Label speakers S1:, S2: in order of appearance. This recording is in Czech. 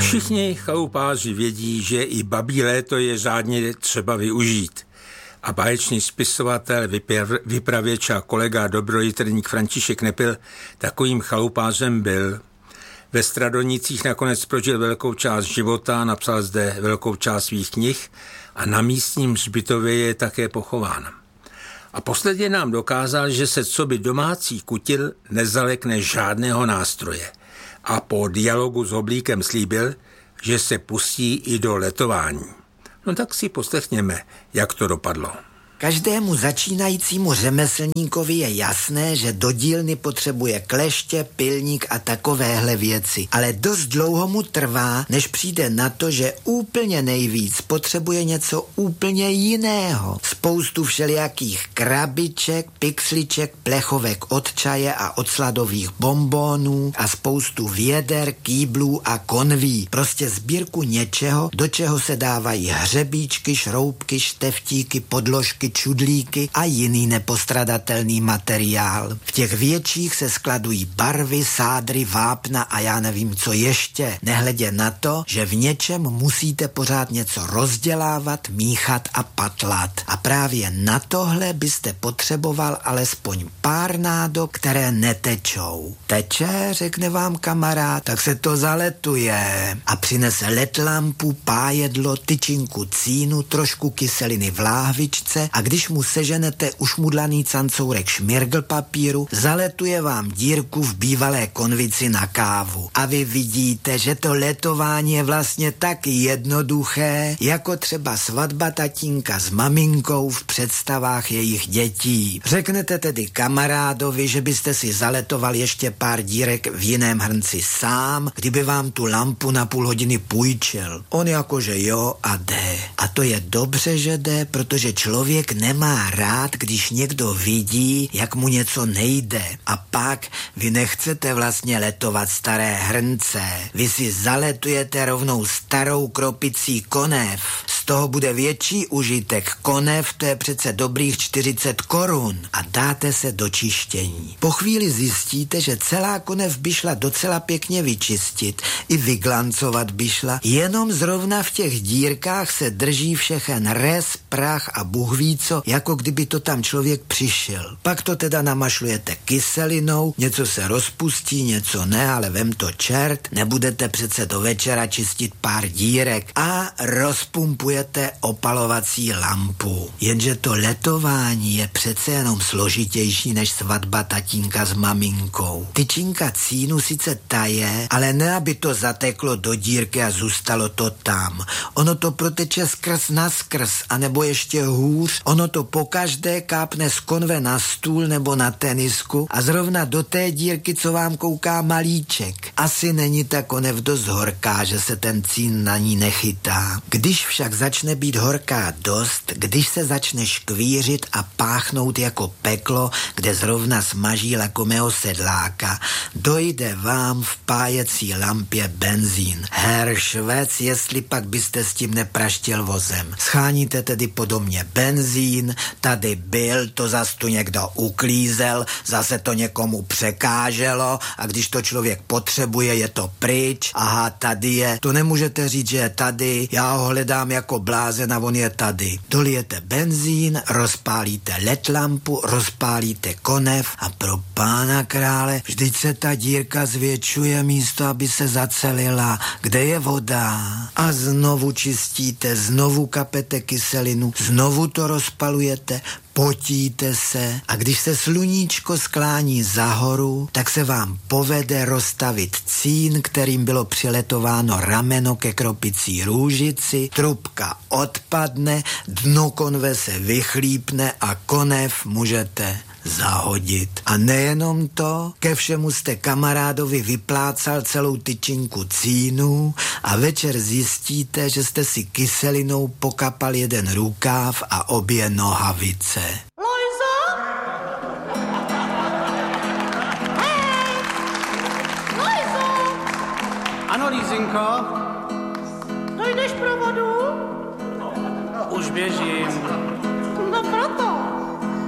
S1: Všichni chalupáři vědí, že i babí léto je řádně třeba využít. A báječný spisovatel, vypravěč a kolega dobrojiterník František Nepil takovým chalupářem byl. Ve Stradonicích nakonec prožil velkou část života, napsal zde velkou část svých knih a na místním hřbitově je také pochován. A posledně nám dokázal, že se coby domácí kutil nezalekne žádného nástroje. A po dialogu s Hoblíkem slíbil, že se pustí i do letování. No tak si poslechněme, jak to dopadlo.
S2: Každému začínajícímu řemeslníkovi je jasné, že do dílny potřebuje kleště, pilník a takovéhle věci. Ale dost dlouho mu trvá, než přijde na to, že úplně nejvíc potřebuje něco úplně jiného. Spoustu všelijakých krabiček, pixliček, plechovek od čaje a od sladových bonbonů a spoustu věder, kýblů a konví. Prostě sbírku něčeho, do čeho se dávají hřebíčky, šroubky, šteftíky, podložky, čudlíky a jiný nepostradatelný materiál. V těch větších se skladují barvy, sádry, vápna a já nevím co ještě. Nehledě na to, že v něčem musíte pořád něco rozdělávat, míchat a patlat. A právě na tohle byste potřeboval alespoň pár nádob, které netečou. Teče, řekne vám kamarád, tak se to zaletuje. A přinese letlampu, pájedlo, tyčinku cínu, trošku kyseliny v láhvičce a když mu seženete ušmudlaný cancourek šmirgl papíru, zaletuje vám dírku v bývalé konvici na kávu. A vy vidíte, že to letování je vlastně tak jednoduché, jako třeba svatba tatínka s maminkou v představách jejich dětí. Řeknete tedy kamarádovi, že byste si zaletoval ještě pár dírek v jiném hrnci sám, kdyby vám tu lampu na půl hodiny půjčil. On jakože jo a jde. A to je dobře, že jde, protože člověk nemá rád, když někdo vidí, jak mu něco nejde. A pak vy nechcete vlastně letovat staré hrnce. Vy si zaletujete rovnou starou kropicí konev. Z toho bude větší užitek. Konev, to je přece dobrých 40 korun. A dáte se do čištění. Po chvíli zjistíte, že celá konev by šla docela pěkně vyčistit. I vyglancovat by šla. Jenom zrovna v těch dírkách se drží všechen res, prach a Bůh ví co, jako kdyby to tam člověk přišel. Pak to teda namašlujete kyselinou, něco se rozpustí, něco ne, ale vem to čert, nebudete přece do večera čistit pár dírek a rozpumpujete opalovací lampu. Jenže to letování je přece jenom složitější než svatba tatínka s maminkou. Tyčinka cínu sice taje, ale ne, aby to zateklo do dírky a zůstalo to tam. Ono to proteče skrz naskrz, anebo ještě hůř, ono to pokaždé kápne z konve na stůl nebo na tenisku a zrovna do té dírky, co vám kouká malíček. Asi není ta konev dost horká, že se ten cín na ní nechytá. Když však začne být horká dost, když se začne škvířit a páchnout jako peklo, kde zrovna smaží lakomého sedláka, dojde vám v pájecí lampě benzín. Herr Švec, jestli pak byste s tím nepraštil vozem. Scháníte tedy po domě benzín, tady byl, to zas tu někdo uklízel, zase to někomu překáželo a když to člověk potřebuje, je to pryč. Aha, tady je, to nemůžete říct, že je tady, já ho hledám jako blázen a on je tady. Dolijete benzín, rozpálíte letlampu, rozpálíte konev a pro pána krále, vždyť se ta dírka zvětšuje místo, aby se zacelila. Kde je voda? A znovu čistíte, znovu kapete kyselinu, znovu to rozpalujete, potíte se a když se sluníčko sklání za horu, tak se vám povede rozstavit cín, kterým bylo přiletováno rameno ke kropicí růžici, trubka odpadne, dno konve se vychlípne a konev můžete zahodit. A nejenom to, ke všemu jste kamarádovi vyplácal celou tyčinku cínu a večer zjistíte, že jste si kyselinou pokapal jeden rukáv a obě nohavice.
S3: Lojzo? Hej! Lojzo!
S4: Ano, Lízinko?
S3: Dojdeš pro vodu?
S4: Už běžím.
S3: No proto.